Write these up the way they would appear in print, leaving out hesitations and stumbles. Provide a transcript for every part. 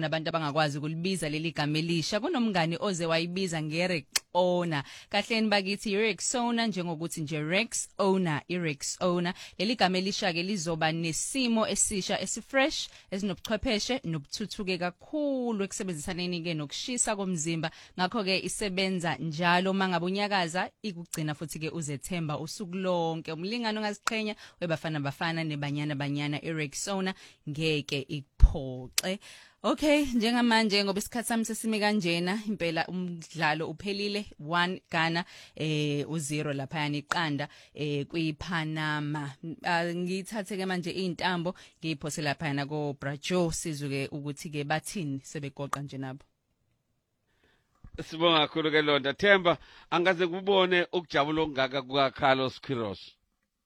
kukhona abantu abangakwazi ukulibiza leli gama elisha. Kunomngani oze wayibiza ngeRexona. Kahleni bakithi iRexona njengokuthi nje Rexona, iRexona. Leli gama elisha ke lizoba nesimo esisha esifresh, esinobuchwepheshe nobuthuthuke kakhulu ekusebenzisaneni ke nokushisa komzimba. Ngakho ke isebenza njalo mangabe unyakaza, ikugcina futhi ke uzethemba usuku lonke. Umlingano ongaziqhenya webafana nebanyana iRexona ngeke ikuphoxe. Okay, njengamanje ngoba isikhathi sami sesimi kanjena, impela umdlalo uphelile 1 Ghana 0 lapha yani iqanda kwiPanama. Ngithathe ke manje izintambo ngiyiphose lapha yana ko Brajo sizuke ukuthi ke bathini sebegoqa nje nabo. Sibonga kakhulu ke Londa Themba, angaze kubone ukujabula okungaka kuka Carlos Queiroz.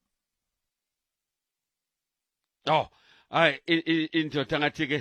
Oh, hayi indoda ngathi ke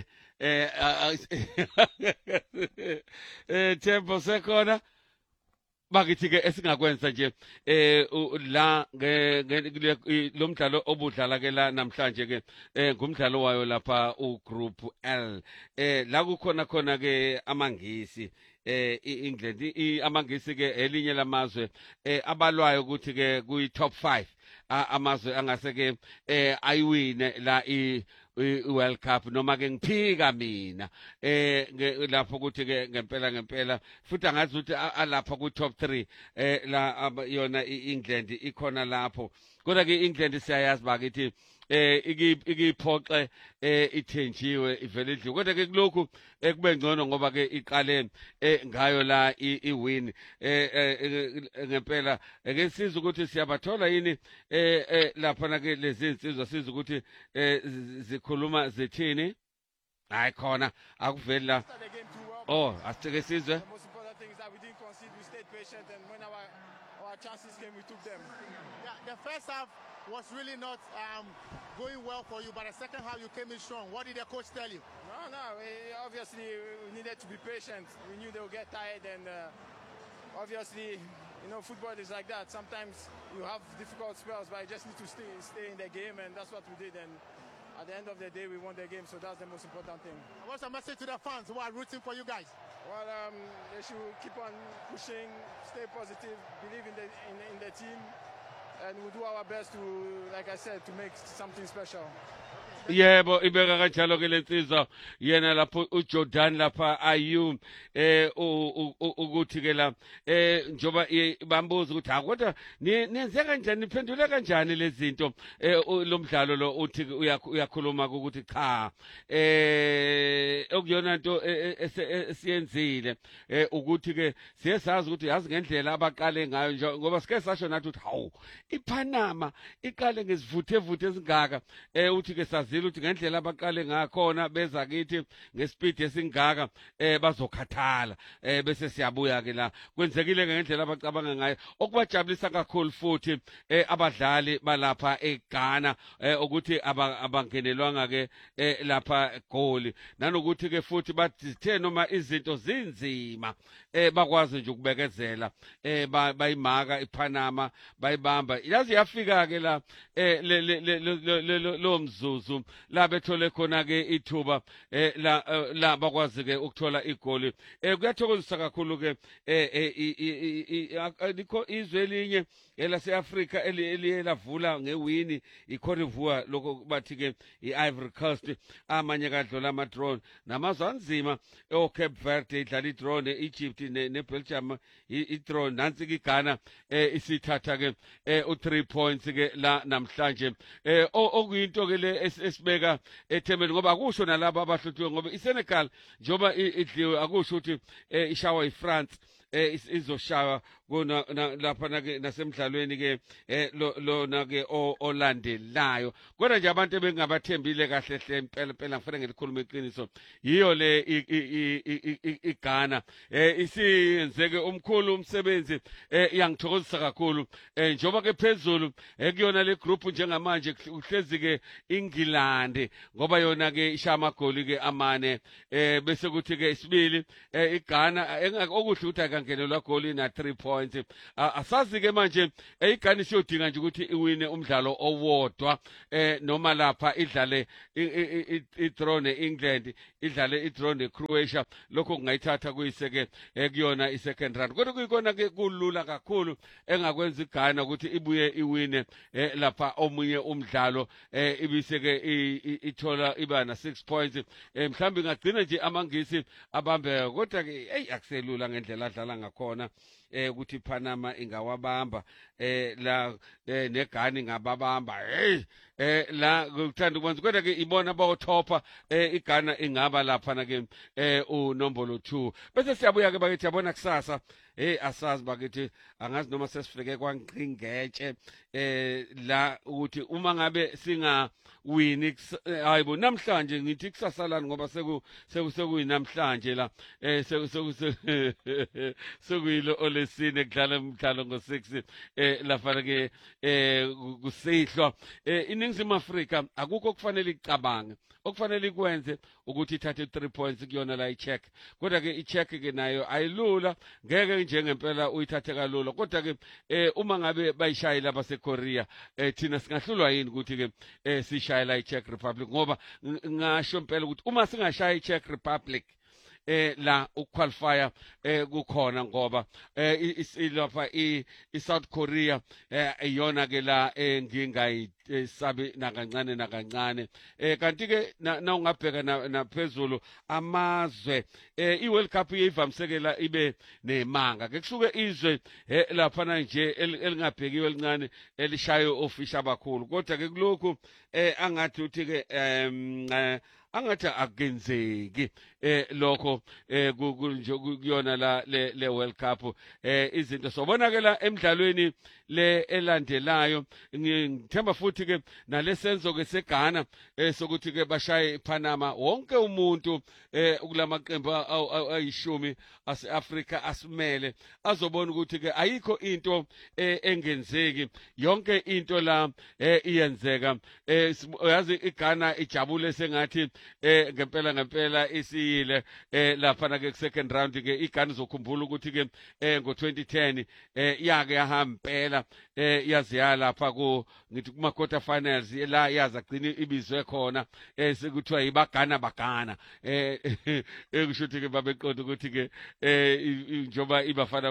Themba sekhona bakithi ke esingakwenza nje la lo mdlalo obudlala ke la namhlanje ke ngumdlalo wayo lapha uGroup L la kukhona ke amangisi England amangisi ke elinye lamazwe abalwayo ukuthi ke kuyi top 5 amazwe angase ke ayiwine la World Cup noma ke ngiphika mina lapho ukuthi ke ngempela futhi angazi ukuthi alapha ku top 3 la yona iEngland ikhona lapho kodwa ke iEngland siyayazi bakithi ikiphoxe ithenjiwe ivele idliwe kodwa ke kulokhu kube ngcono ngoba ke iqale ngayo la iwin ngempela ke siza ukuthi siyabathola yini lapha na ke lezi insizwa siza ukuthi zikhuluma zethini hayi khona akuveli la asike sizwe. Chances came, we took them. Yeah, the first half was really not going well for you, but the second half you came in strong. What did the coach tell you? No, obviously we needed to be patient. We knew they would get tired, and obviously, you know, football is like that. Sometimes you have difficult spells, but you just need to stay in the game, and that's what we did. And at the end of the day, we won the game, so that's the most important thing. What's the message to the fans who are rooting for you guys? Well, they should keep on pushing, stay positive, believe in the team, and we'll do our best to, like I said, to make something special. Yebo ibeka kanjalo ke lensizwa yena lapho uJordan lapha ayu ukuthi ke la njoba bambuza ukuthi akodwa nenze kanjani niphendule kanjani lezi zinto lo mdlalo lo uthi uyakhuluma ukuthi cha okuyona into esiyenzile ukuthi ke siyasazi ukuthi yazi ngendlela abaqale ngayo ngoba sike sasho nathi ukuthi hawu iPanama iqale ngezivuthe ezingaka uthi ke sazi ukuthi ngendlela abaqale ngakhona beza kithi ngespeed esingaka bazokhathala bese siyabuya ke la kwenzekile ngendlela abacabanga ngayo okubajabulisa kakhulu futhi abadlali balapha eGhana ukuthi abangenelwanga ke lapha goal nanokuthi ke futhi bathithe noma izinto zinzima bakwazi nje ukubekezela bayimaka iPanama bayibamba yazi yafika ke la lo mzuzu la bethole khona ke ithuba la bakwazi ke ukuthola igoli kuyathokozisa kakhulu ke likho izwe elinye elaseAfrika eliyelavula ngewini iCote d'Ivoire lokho bathi ke iIvory Coast amanye kadlola amadraw namazwe anzima eCape Verde idlala idraw neEgypt neBelgium idraw nansi iGhana isithatha ke u3 points ke la namhlanje okuyinto ke le esibeka ethemeni ngoba akusho nalabo abahluthiwe ngoba iSenegal njoba idliwe akusho ukuthi ishawa iFrance izoshawa kona lapha nasemidlalweni ke lona ke olandelayo kodwa nje abantu bengabathembile kahle hle impela ngifuna ngilikhuluma iqiniso yiyo le iGhana isenzeke umkhulu umsebenzi iyangithokozisa kakhulu njoba ke phezulu kuyona le group njengamanje uhlezi ke England ngoba yona ke isha amagoli ke amane bese kuthi ke isibili iGhana okuhle ukuthi akangenelwa goli na 3 points asazi ke manje iGhana siyodinga nje ukuthi iwine umdlalo owodwa noma lapha idlale idraw neEngland idlale idraw neCroatia lokho kungayithatha kuyiseke kuyona isecond round kodwa kuyikona ke kulula kakhulu engakwenza iGhana ukuthi ibuye iwine lapha omunye umdlalo ibiseke ithola iba na 6 points mhlambi ngagcina nje amangisi abambe kodwa ke akuselula ngendlela adlala ngakhona ukuthi Panama ingawabamba la neGhana ingababamba la kuthanda ukwenza kodwa ke ibona bawuthopa iGhana ingaba lapha na ke unombolo 2 bese siyabuya ke bakithi yabona kusasa asazi bakithi angazi noma sesifike kwangqingetshe la ukuthi uma ngabe singa wini hayibo namhlanje ngithi kusasalani ngoba sekuyinamhlanje la sekuyilo olesine kudlala umdlalo ngo6 lafana ke kusihlwa iningizimu Afrika akukho kufanele icabange okufanele ikwenze ukuthi ithathe 3 points kuyona la icheck kodwa ke icheck ke nayo ayilula ngeke njengempela uyithathe kalula kodwa ke uma ngabe bayishayela baseKorea thina singahlulwa yini ukuthi ke sishayela iCzech Republic ngoba ngasho impela ukuthi uma singashaya iCzech Republic la uqualifier kukhona ngoba ilapha iSouth Korea iyona ke la ngingayisabi nakancane kanti ke na ungabheka naphezulu amazwe iWorld Cup yivamsekela ibe nemanga ke kusuke izwe lapha nje elingabhekiwe elincane elishayo ofisha abakhulu kodwa ke kulokhu angathi uthi ke angathi akenzeki lokho kuyona la le World Cup izinto sobonakala emidlalweni le elandelayo ngithemba futhi ke nalesenzo ke seGhana sokuthi ke bashaye iPanama wonke umuntu kulamaqembu ayishumi ase-Afrika asimele azobona ukuthi ke ayikho into engenzeki yonke into la iyenzeka yazi iGhana ijabule sengathi ngempela isiyile lapha na ke second round ke iGhana izokhumbula ukuthi ke ngo2010 yake yahambela yaziya lapha ngithi kuma quarter finals la yaza gcina ibizwe khona sekuthiwa iBaghana ekushuthi ke babeqonda ukuthi ke njoba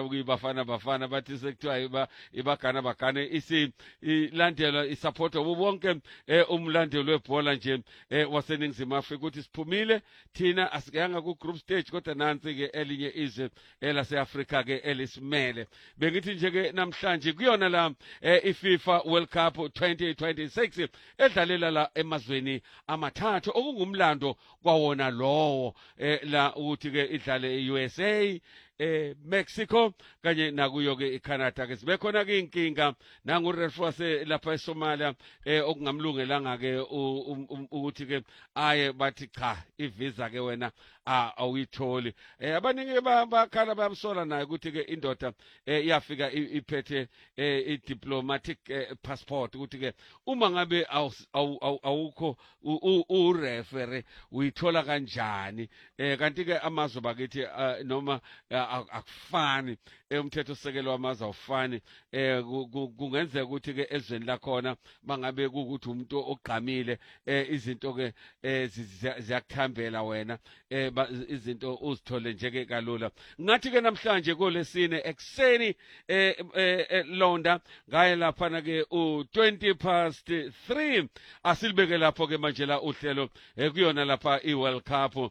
ibafana bathi sekuthiwa iBaghana isilandela isupporter bonke umlandelo webhola nje waseningizimu Afrika ukuthi siphumile thina asikayanga ku group stage kodwa nansi ke elinye izwe elase-Afrika ke elisimele bengithi nje ke namhlanje kuyona la iFIFA World Cup 2026 edlalela la emazweni amathathu okungumlando kwawona lowo la ukuthi ke idlale eUSA Mexico kanye nakuyo ke eCanada ke sibe khona ke inkinga nangu referee wase lapha eSomalia okungamlungelanga ke ukuthi ke aye bathi cha ivisa ke wena awuyitholi abaningi bakhala bayamsola naye ukuthi ke indoda iyafika iphethe i-diplomatic passport ukuthi ke uma ngabe awukho ureferee uyithola kanjani kanti ke amazwe bakithi noma akufani umthetho osekelo wamazwe awufani kungenzeka ukuthi ke ezweni lakhona mangabe ukuthi umuntu ogqamile izinto ke ziyakuthambela wena izinto uzithole nje ke kalula ngathi ke namhlanje kolesine ekseni Londa ngaye lapha na ke u3:20 asilibeke lapho ke manje la uhlelo kuyona lapha iWorld Cup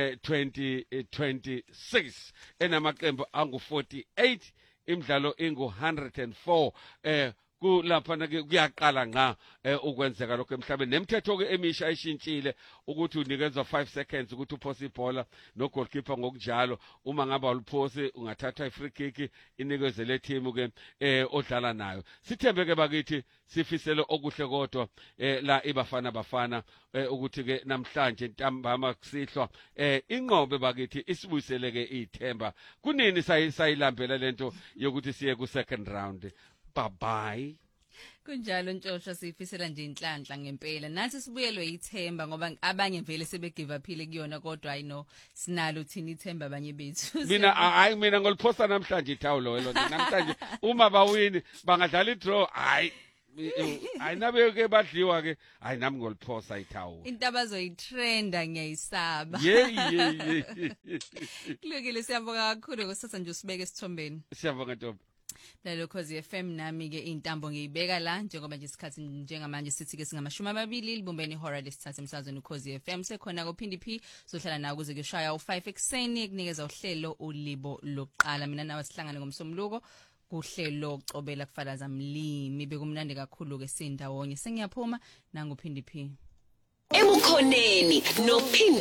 2026 enamaqembu angu48 imidlalo ingu104 kulapha na ke kuyaqala nqa ukwenzeka lokho emhlabeni nemithetho ke emisha ayishintshile ukuthi unikezwa 5 seconds ukuthi uphosa ibhola no goalkeeper ngokunjalo uma ngaba uliphosi ungathatha ifree kick inikezwe le team ke odlala nayo sithembe ke bakithi sifisele okuhle kodwa la ibafana ukuthi ke namhlanje ntambama kusihlwa inqobe bakithi isibuyisele ke ithemba kunini sayilambela lento yokuthi siye ku second round bye kunjalo Ntshosha sifisela nje inhlanhla ngempela nathi sibuyelwe ithemba ngoba abanye vele sebegive uphile kuyona kodwa I know sinalo thina ithemba abanye bethu mina ngoliphosa namhlanje ithawulo lo namhlanje uma bawini bangadlala idraw ayinabe ke badliwa ke ayinami ngoliphosa ithawu into abazoyitrenda ngiyayisaba ye kulungile siyabonga kakhulu ngosasa nje usibeke esithombeni siyabonga Ntombi Lalo Khosi FM nami ke intambo ngiyibeka la njengoba nje isikhathi njengamanje sithi ke singamashumi amabili libumbeni ihora lesithathu emsazweni Khosi FM sekhona kuphindi P sohlala nawe kuze kushaya u5 ekseni ekunikeza uhlelo ulibo lokuqala mina nawe sihlangane ngomsomluko kuhlelo ucobela kufalaza mlimi bekumnandi kakhulu ke sindawonye sengiyaphuma nangu Phindi P Ebukhoneni nophindi